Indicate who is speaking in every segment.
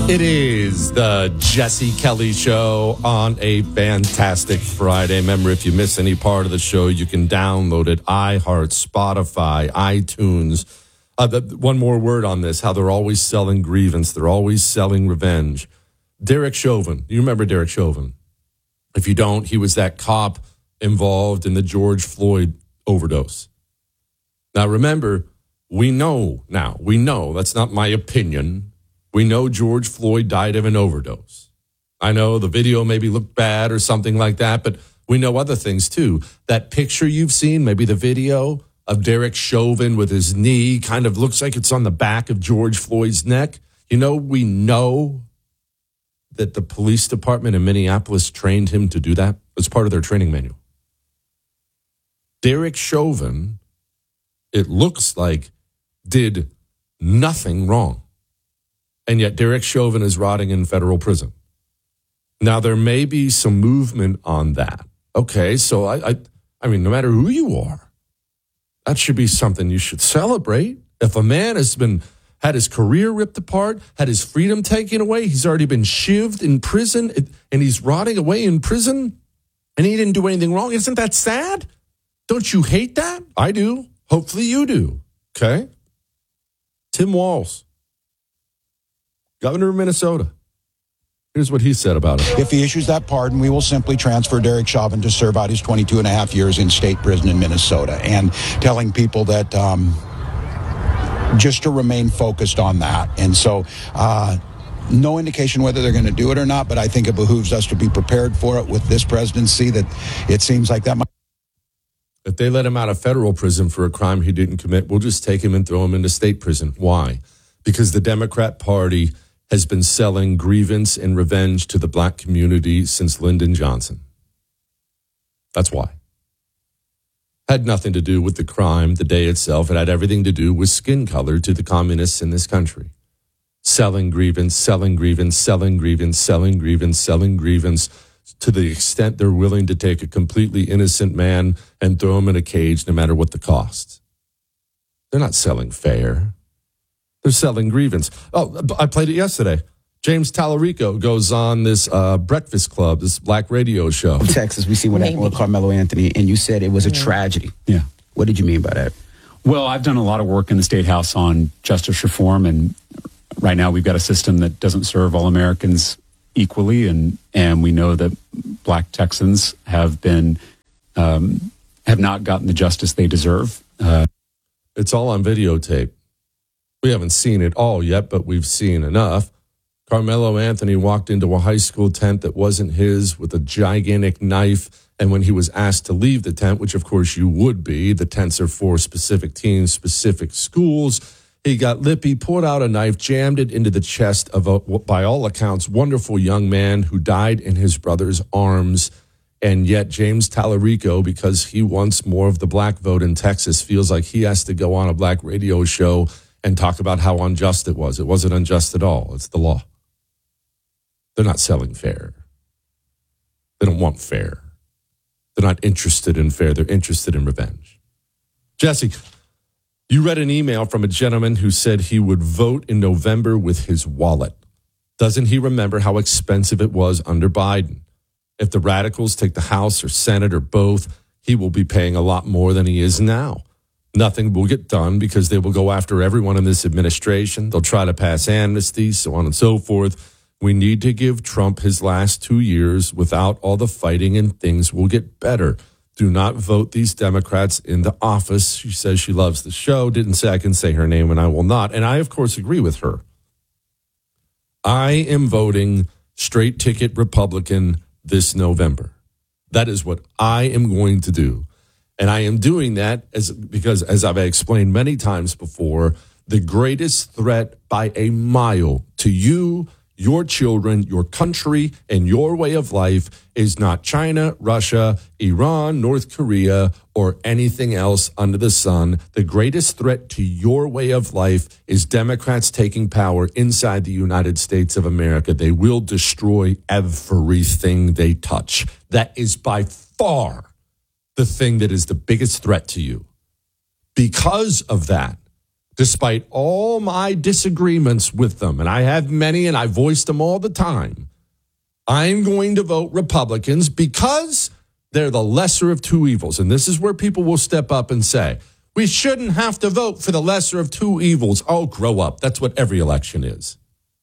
Speaker 1: It is the Jesse Kelly Show on a fantastic Friday. Remember, if you miss any part of the show, you can download it. iHeart, Spotify, iTunes. One more word on this, how they're always selling grievance. They're always selling revenge. Derek Chauvin. You remember Derek Chauvin? If you don't, he was that cop involved in the George Floyd overdose. Now, remember, we know, that's not my opinion. We know George Floyd died of an overdose. I know the video maybe looked bad or something like that, but we know other things too. That picture you've seen, maybe the video of Derek Chauvin with his knee kind of looks like it's on the back of George Floyd's neck. We know that the police department in Minneapolis trained him to do that as part of their training manual. Derek Chauvin, it looks like, did nothing wrong. And yet Derek Chauvin is rotting in federal prison. Now, there may be some movement on that. Okay, so I mean, no matter who you are, that should be something you should celebrate. If a man had his career ripped apart, had his freedom taken away, he's already been shivved in prison, and he's rotting away in prison, and he didn't do anything wrong, isn't that sad? Don't you hate that? I do. Hopefully you do. Okay? Tim Walz, governor of Minnesota. Here's what he said about it.
Speaker 2: If he issues that pardon, we will simply transfer Derek Chauvin to serve out his 22 and a half years in state prison in Minnesota, and telling people that just to remain focused on that. And so no indication whether they're going to do it or not, but I think it behooves us to be prepared for it with this presidency, that it seems like that might.
Speaker 1: If they let him out of federal prison for a crime he didn't commit, we'll just take him and throw him into state prison. Why? Because the Democrat Party has been selling grievance and revenge to the black community since Lyndon Johnson. That's why. Had nothing to do with the crime, the day itself. It had everything to do with skin color to the communists in this country. Selling grievance, selling grievance, selling grievance, selling grievance, selling grievance, to the extent they're willing to take a completely innocent man and throw him in a cage no matter what the cost. They're not selling fair. They're selling grievance. Oh, I played it yesterday. James Tallarico goes on this Breakfast Club, this black radio show.
Speaker 3: Texas, we see what happened with Carmelo Anthony, and you said it was a tragedy.
Speaker 4: Yeah.
Speaker 3: What did you mean by that?
Speaker 4: Well, I've done a lot of work in the State House on justice reform, and right now we've got a system that doesn't serve all Americans equally, and we know that black Texans have not gotten the justice they deserve.
Speaker 1: It's all on videotape. We haven't seen it all yet, but we've seen enough. Carmelo Anthony walked into a high school tent that wasn't his with a gigantic knife, and when he was asked to leave the tent, which of course you would be, the tents are for specific teams, specific schools, he got lippy, pulled out a knife, jammed it into the chest of a, by all accounts, wonderful young man who died in his brother's arms. And yet James Tallarico, because he wants more of the black vote in Texas, feels like he has to go on a black radio show and talk about how unjust it was. It wasn't unjust at all. It's the law. They're not selling fair. They don't want fair. They're not interested in fair. They're interested in revenge. Jesse, you read an email from a gentleman who said he would vote in November with his wallet. Doesn't he remember how expensive it was under Biden? If the radicals take the House or Senate or both, he will be paying a lot more than he is now. Nothing will get done because they will go after everyone in this administration. They'll try to pass amnesty, so on and so forth. We need to give Trump his last 2 years without all the fighting, and things will get better. Do not vote these Democrats into office. She says she loves the show. Didn't say I can say her name, and I will not. And I, of course, agree with her. I am voting straight ticket Republican this November. That is what I am going to do. And I am doing that because, as I've explained many times before, the greatest threat by a mile to you, your children, your country, and your way of life is not China, Russia, Iran, North Korea, or anything else under the sun. The greatest threat to your way of life is Democrats taking power inside the United States of America. They will destroy everything they touch. That is by far the thing that is the biggest threat to you. Because of that, despite all my disagreements with them, and I have many and I voiced them all the time, I'm going to vote Republicans because they're the lesser of two evils. And this is where people will step up and say, we shouldn't have to vote for the lesser of two evils. Oh, grow up. That's what every election is.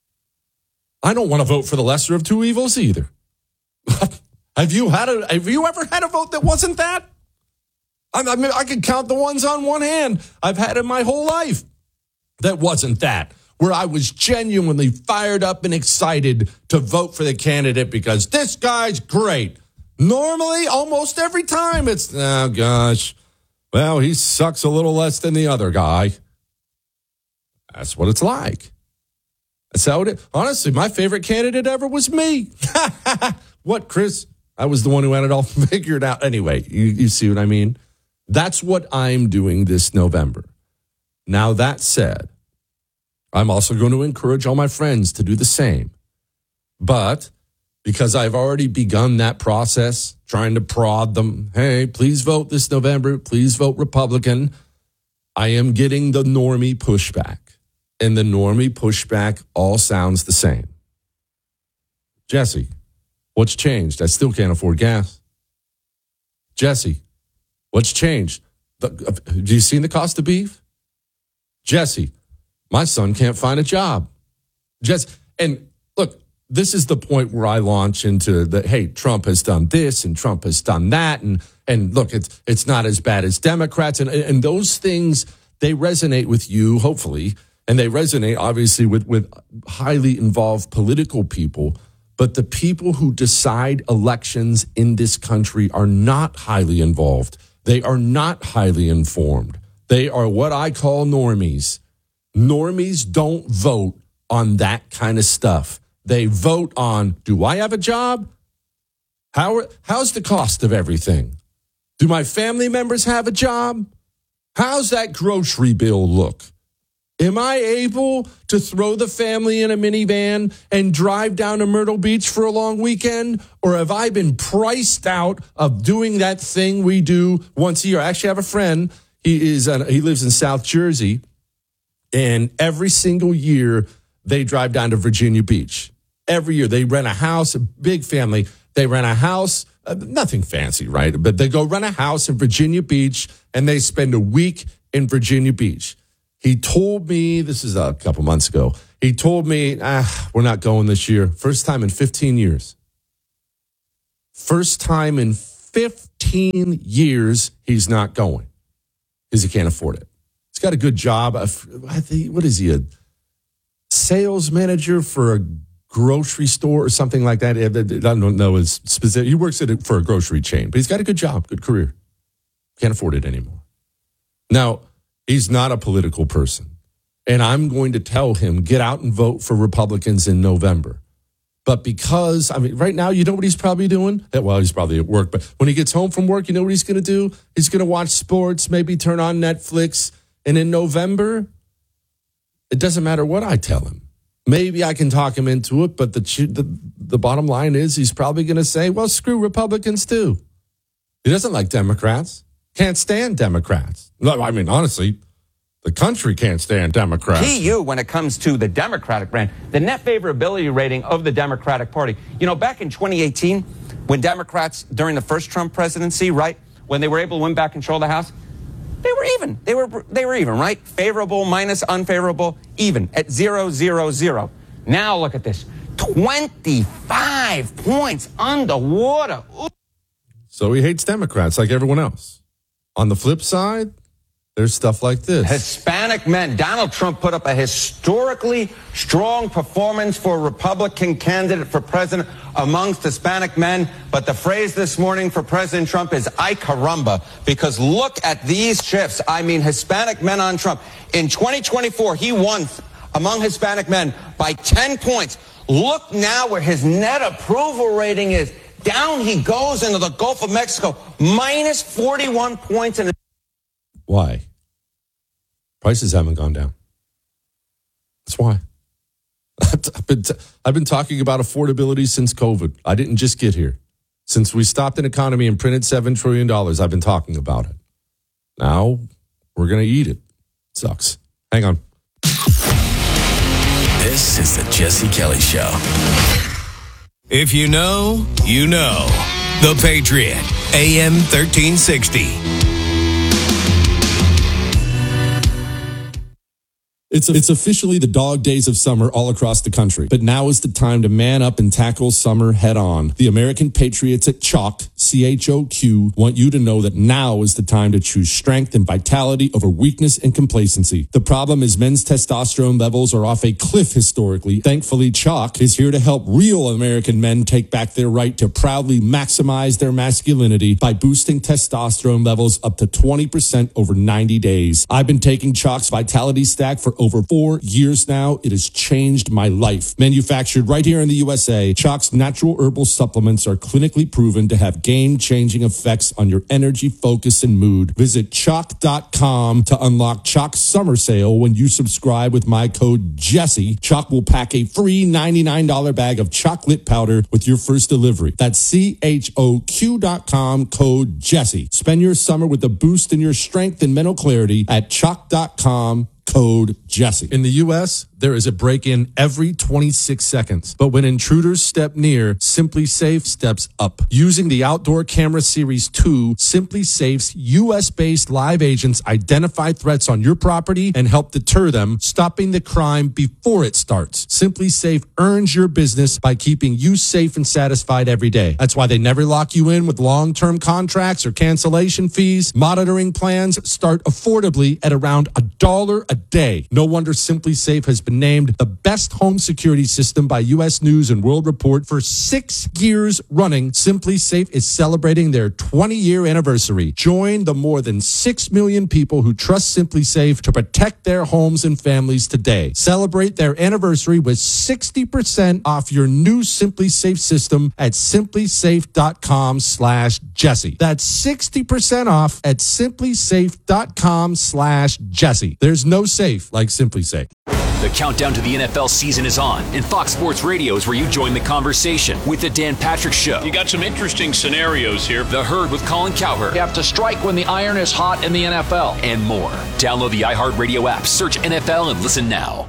Speaker 1: I don't want to vote for the lesser of two evils either. Have you ever had a vote that wasn't that? I mean, I could count the ones on one hand I've had in my whole life that wasn't that, where I was genuinely fired up and excited to vote for the candidate because this guy's great. Normally, almost every time, it's, oh, gosh, well, he sucks a little less than the other guy. That's what it's like. That's how it is. Honestly, my favorite candidate ever was me. What, Chris? I was the one who had it all figured out. Anyway, you see what I mean? That's what I'm doing this November. Now, that said, I'm also going to encourage all my friends to do the same. But because I've already begun that process, trying to prod them, hey, please vote this November, please vote Republican, I am getting the normie pushback. And the normie pushback all sounds the same. Jesse, what's changed? I still can't afford gas. Jesse, what's changed? Do you see the cost of beef? Jesse, my son can't find a job. And look, this is the point where I launch into the, hey, Trump has done this and Trump has done that. And look, it's not as bad as Democrats. And those things, they resonate with you, hopefully. And they resonate, obviously, with highly involved political people. But the people who decide elections in this country are not highly involved. They are not highly informed. They are what I call normies. Normies don't vote on that kind of stuff. They vote on, do I have a job? How's the cost of everything? Do my family members have a job? How's that grocery bill look? Am I able to throw the family in a minivan and drive down to Myrtle Beach for a long weekend? Or have I been priced out of doing that thing we do once a year? I actually have a friend. He lives in South Jersey. And every single year, they drive down to Virginia Beach. Every year, they rent a house, a big family. They rent a house, nothing fancy, right? But they go rent a house in Virginia Beach, and they spend a week in Virginia Beach. He told me, this is a couple months ago, he told me, we're not going this year. First time in 15 years. First time in 15 years he's not going because he can't afford it. He's got a good job. What is he, a sales manager for a grocery store or something like that? I don't know his specific. He works for a grocery chain, but he's got a good job, good career. Can't afford it anymore. Now, he's not a political person. And I'm going to tell him, get out and vote for Republicans in November. But because, right now, you know what he's probably doing? Well, he's probably at work. But when he gets home from work, you know what he's going to do? He's going to watch sports, maybe turn on Netflix. And in November, it doesn't matter what I tell him. Maybe I can talk him into it. But the bottom line is he's probably going to say, well, screw Republicans too. He doesn't like Democrats. Can't stand Democrats. No, honestly, the country can't stand Democrats.
Speaker 5: TU, when it comes to the Democratic brand, the net favorability rating of the Democratic Party. You know, back in 2018, when Democrats, during the first Trump presidency, right, when they were able to win back control of the House, they were even. They were even, right? Favorable minus unfavorable, even at 0-0-0. Now look at this. 25 points underwater. Ooh.
Speaker 1: So he hates Democrats like everyone else. On the flip side, there's stuff like this.
Speaker 5: Hispanic men. Donald Trump put up a historically strong performance for a Republican candidate for president amongst Hispanic men. But the phrase this morning for President Trump is ay caramba, because look at these shifts. Hispanic men on Trump. In 2024, he won among Hispanic men by 10 points. Look now where his net approval rating is. Down he goes into the Gulf of Mexico, minus 41 points.
Speaker 1: Why? Prices haven't gone down. That's why. I've been talking about affordability since COVID. I didn't just get here. Since we stopped an economy and printed $7 trillion, I've been talking about it. Now we're going to eat it. Sucks. Hang on.
Speaker 6: This is the Jesse Kelly Show.
Speaker 7: If you know, you know. The Patriot, AM 1360.
Speaker 1: It's officially the dog days of summer all across the country. But now is the time to man up and tackle summer head on. The American Patriots at Chalk, CHOQ, want you to know that now is the time to choose strength and vitality over weakness and complacency. The problem is men's testosterone levels are off a cliff historically. Thankfully, Chalk is here to help real American men take back their right to proudly maximize their masculinity by boosting testosterone levels up to 20% over 90 days. I've been taking Chalk's Vitality Stack for over 4 years now. It has changed my life. Manufactured right here in the USA, Chalk's natural herbal supplements are clinically proven to have game-changing effects on your energy, focus, and mood. Visit Chalk.com to unlock Chalk's summer sale. When you subscribe with my code Jesse, Chalk will pack a free $99 bag of chocolate powder with your first delivery. That's CHOQ.com, code Jesse. Spend your summer with a boost in your strength and mental clarity at Chalk.com. Code Jesse. In the U.S., there is a break-in every 26 seconds. But when intruders step near, Simply Safe steps up. Using the Outdoor Camera Series 2, Simply Safe's U.S.-based live agents identify threats on your property and help deter them, stopping the crime before it starts. Simply Safe earns your business by keeping you safe and satisfied every day. That's why they never lock you in with long-term contracts or cancellation fees. Monitoring plans start affordably at around $1 a day. No wonder Simply Safe has been named the best home security system by U.S. News and World Report for 6 years running. Simply Safe is celebrating their 20-year anniversary. Join the more than 6 million people who trust Simply Safe to protect their homes and families today. Celebrate their anniversary with 60% off your new Simply Safe system at simplysafe.com/Jesse. That's 60% off at simplysafe.com/Jesse. There's no safe like Simply Safe.
Speaker 6: The countdown to the NFL season is on, and Fox Sports Radio is where you join the conversation with the Dan Patrick Show.
Speaker 8: You got some interesting scenarios here.
Speaker 6: The Herd with Colin Cowherd.
Speaker 9: You have to strike when the iron is hot in the NFL.
Speaker 6: And more. Download the iHeartRadio app, search NFL, and listen now.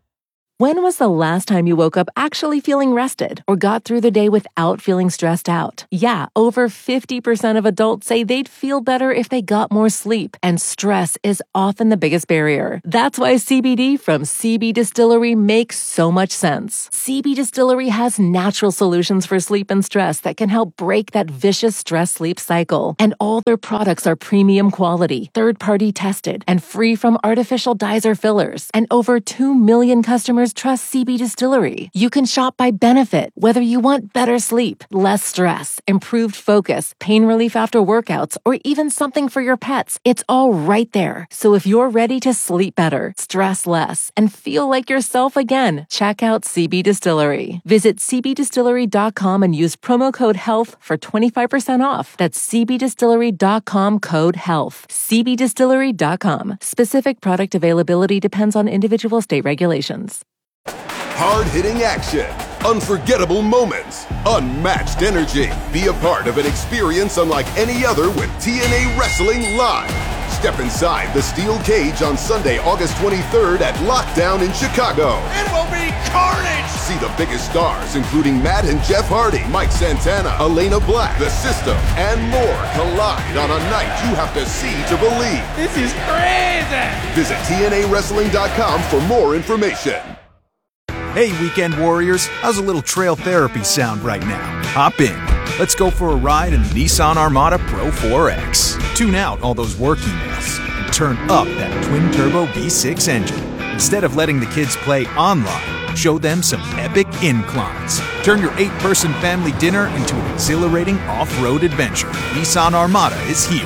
Speaker 10: When was the last time you woke up actually feeling rested or got through the day without feeling stressed out? Yeah, over 50% of adults say they'd feel better if they got more sleep, and stress is often the biggest barrier. That's why CBD from CB Distillery makes so much sense. CB Distillery has natural solutions for sleep and stress that can help break that vicious stress-sleep cycle. And all their products are premium quality, third-party tested, and free from artificial dyes or fillers. And over 2 million customers trust CB Distillery. You can shop by benefit, whether you want better sleep, less stress, improved focus, pain relief after workouts, or even something for your pets. It's all right there. So if you're ready to sleep better, stress less, and feel like yourself again, check out CB Distillery. Visit cbdistillery.com and use promo code HEALTH for 25% off. That's cbdistillery.com, code HEALTH. cbdistillery.com. Specific product availability depends on individual state regulations.
Speaker 11: Hard-hitting action, unforgettable moments, unmatched energy. Be a part of an experience unlike any other with TNA Wrestling Live. Step inside the steel cage on Sunday, August 23rd at Lockdown in Chicago.
Speaker 12: It will be carnage!
Speaker 11: See the biggest stars, including Matt and Jeff Hardy, Mike Santana, Elena Black, The System, and more collide on a night you have to see to believe.
Speaker 12: This is crazy!
Speaker 11: Visit TNAWrestling.com for more information.
Speaker 13: Hey, Weekend Warriors, how's a little trail therapy sound right now? Hop in. Let's go for a ride in the Nissan Armada Pro 4X. Tune out all those work emails and turn up that twin-turbo V6 engine. Instead of letting the kids play online, show them some epic inclines. Turn your 8-person family dinner into an exhilarating off-road adventure. Nissan Armada is here.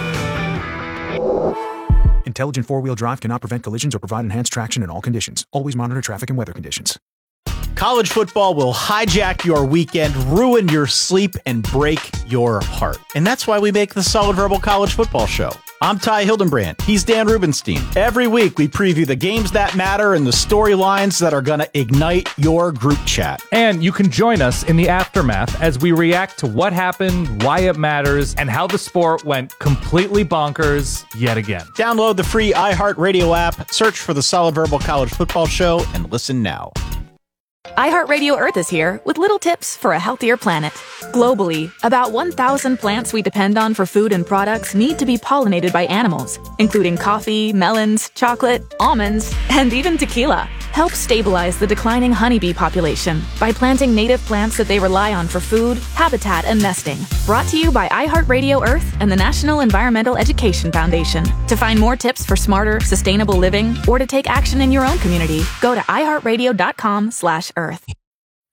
Speaker 13: Intelligent four-wheel drive cannot prevent collisions or provide enhanced traction in all conditions. Always monitor traffic and weather conditions.
Speaker 14: College football will hijack your weekend, ruin your sleep, and break your heart. And that's why we make the Solid Verbal College Football Show. I'm Ty Hildenbrand. He's Dan Rubenstein. Every week, we preview the games that matter and the storylines that are going to ignite your group chat.
Speaker 15: And you can join us in the aftermath as we react to what happened, why it matters, and how the sport went completely bonkers yet again.
Speaker 14: Download the free iHeartRadio app, search for the Solid Verbal College Football Show, and listen now.
Speaker 16: iHeartRadio Earth is here with little tips for a healthier planet. Globally, about 1,000 plants we depend on for food and products need to be pollinated by animals, including coffee, melons, chocolate, almonds, and even tequila. Help stabilize the declining honeybee population by planting native plants that they rely on for food, habitat, and nesting. Brought to you by iHeartRadio Earth and the National Environmental Education Foundation. To find more tips for smarter, sustainable living, or to take action in your own community, go to iHeartRadio.com/Earth.